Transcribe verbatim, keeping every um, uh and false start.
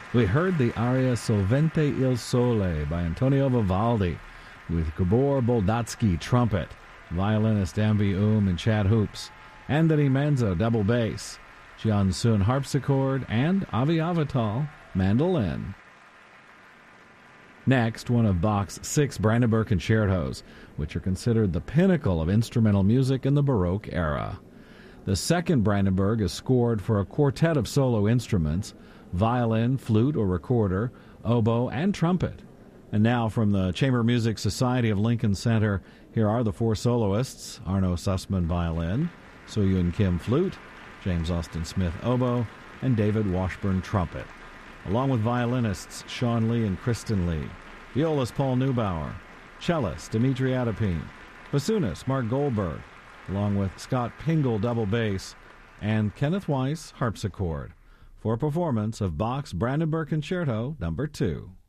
We heard the aria Sovente il Sole by Antonio Vivaldi with Gabor Boldatsky trumpet, violinist Ambi Oum and Chad Hoops, Anthony Manzo double bass, Jian Sun harpsichord, and Avi Avital mandolin. Next, one of Bach's six Brandenburg concertos, which are considered the pinnacle of instrumental music in the Baroque era. The second Brandenburg is scored for a quartet of solo instruments, violin, flute or recorder, oboe, and trumpet. And now from the Chamber Music Society of Lincoln Center, here are the four soloists: Arno Sussman violin, So-Yun Kim flute, James Austin Smith oboe, and David Washburn trumpet, along with violinists Sean Lee and Kristen Lee, violist Paul Neubauer, cellist Dimitri Adapine, bassoonist Mark Goldberg, along with Scott Pingle double bass, and Kenneth Weiss harpsichord, for a performance of Bach's Brandenburg Concerto number two.